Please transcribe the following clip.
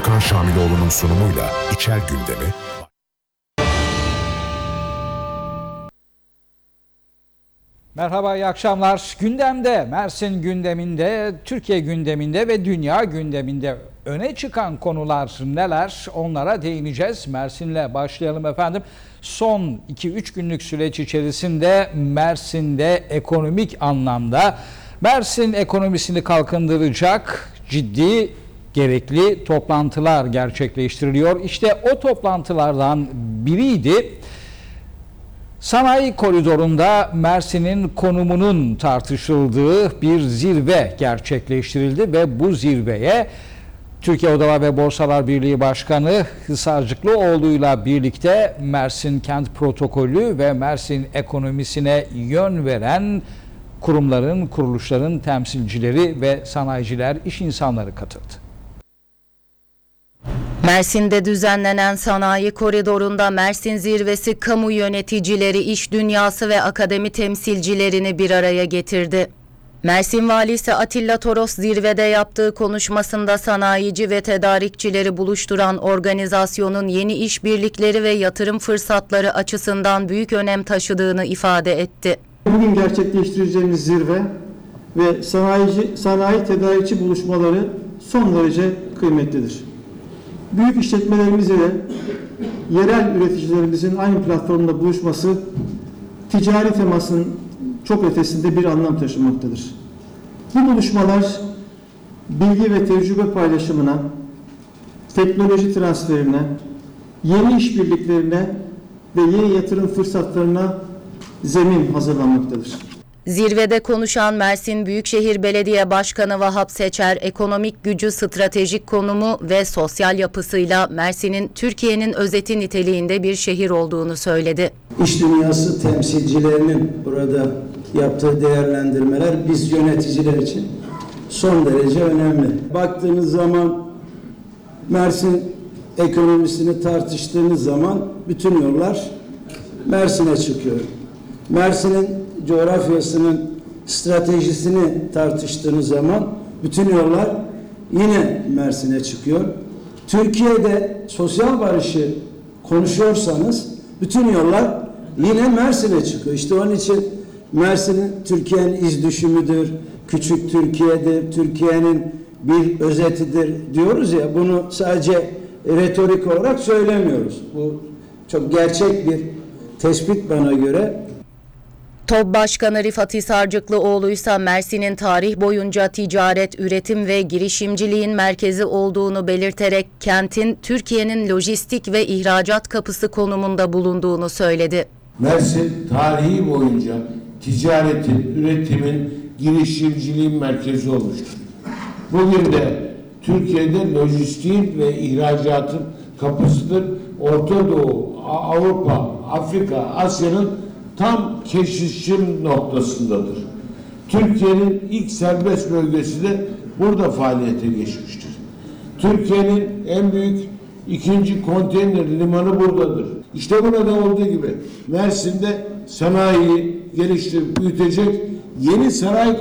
Hakan Şamiloğlu'nun sunumuyla İçer Gündemi. Merhaba, iyi akşamlar. Gündemde, Mersin gündeminde, Türkiye gündeminde ve dünya gündeminde öne çıkan konular neler? Onlara değineceğiz. Mersin'le başlayalım efendim. Son 2-3 günlük süreç içerisinde Mersin'de ekonomik anlamda Mersin ekonomisini kalkındıracak ciddi gerekli toplantılar gerçekleştiriliyor. İşte o toplantılardan biriydi. Sanayi koridorunda Mersin'in konumunun tartışıldığı bir zirve gerçekleştirildi ve bu zirveye Türkiye Odalar ve Borsalar Birliği Başkanı Hisarcıklıoğlu'yla birlikte Mersin Kent Protokolü ve Mersin ekonomisine yön veren kurumların, kuruluşların temsilcileri ve sanayiciler, iş insanları katıldı. Mersin'de düzenlenen sanayi koridorunda Mersin Zirvesi kamu yöneticileri, iş dünyası ve akademi temsilcilerini bir araya getirdi. Mersin Valisi Atilla Toros zirvede yaptığı konuşmasında sanayici ve tedarikçileri buluşturan organizasyonun yeni işbirlikleri ve yatırım fırsatları açısından büyük önem taşıdığını ifade etti. Bugün gerçekleştireceğimiz zirve ve sanayi tedarikçi buluşmaları son derece kıymetlidir. Büyük işletmelerimiz ile yerel üreticilerimizin aynı platformda buluşması ticari temasının çok ötesinde bir anlam taşımaktadır. Bu buluşmalar bilgi ve tecrübe paylaşımına, teknoloji transferine, yeni işbirliklerine ve yeni yatırım fırsatlarına zemin hazırlamaktadır. Zirvede konuşan Mersin Büyükşehir Belediye Başkanı Vahap Seçer, ekonomik gücü, stratejik konumu ve sosyal yapısıyla Mersin'in Türkiye'nin özeti niteliğinde bir şehir olduğunu söyledi. İş dünyası temsilcilerinin burada yaptığı değerlendirmeler biz yöneticiler için son derece önemli. Baktığınız zaman Mersin ekonomisini tartıştığınız zaman bütün yollar Mersin'e çıkıyor. Mersin'in coğrafyasının stratejisini tartıştığınız zaman bütün yollar yine Mersin'e çıkıyor. Türkiye'de sosyal barışı konuşuyorsanız bütün yollar yine Mersin'e çıkıyor. İşte onun için Mersin'in Türkiye'nin iz düşümüdür, küçük Türkiye'dir, Türkiye'nin bir özetidir diyoruz ya, bunu sadece retorik olarak söylemiyoruz. Bu çok gerçek bir tespit bana göre. TOB Başkanı Rifat Hisarcıklıoğlu ise Mersin'in tarih boyunca ticaret, üretim ve girişimciliğin merkezi olduğunu belirterek kentin Türkiye'nin lojistik ve ihracat kapısı konumunda bulunduğunu söyledi. Mersin tarihi boyunca ticaretin, üretimin, girişimciliğin merkezi olmuştur. Bugün de Türkiye'de lojistiğin ve ihracatın kapısıdır. Orta Doğu, Avrupa, Afrika, Asya'nın tam keşişim noktasındadır. Türkiye'nin ilk serbest bölgesi de burada faaliyete geçmiştir. Türkiye'nin en büyük ikinci konteyner limanı buradadır. İşte burada olduğu gibi Mersin'de sanayiyi geliştirip büyütecek yeni sanayi